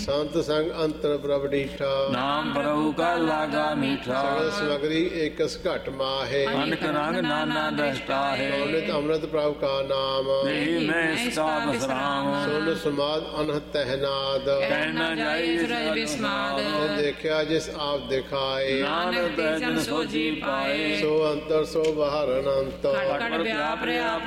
ਸੰਤ ਸੰਗ ਅੰਤਰ ਪ੍ਰਭ ਡੀਠਾ। ਨਾਮ ਪ੍ਰਭੂ ਕਾ ਲਾਗਾ ਮੀਠਾ। ਸਗਲ ਸਮਗਰੀ ਏਕਸ ਘਟ ਮਾਹੇ। ਅਨਕ ਰੰਗ ਨਾਨਾ ਦਸਤਾ ਹੈ। ਨਿਤ ਅੰਮ੍ਰਿਤ ਪ੍ਰਭ ਕਾ ਨਾਮ। ਨਹੀਂ ਮੈਂ ਇਸਕਾ ਬਸਰਾਮ। ਸੁਨ ਸਮਾਦ ਅਨਹਤ ਤਹਿਨਾਦ। ਕਹਿ ਨਾ ਜਾਈ ਬਿਸਮਾਦ। ਦੇਖਿਆ ਜਿਸ ਆਪ ਦਿਖਾਏ। ਨਾਨਕ ਜਨ ਸੋ ਜੀ ਪਾਏ। ਸੋ ਅੰਤਰ ਸੋ ਬਾਹਰ ਅਨੰਤ। ਘਟ ਘਟ ਵਿਆਪ ਰਿਆ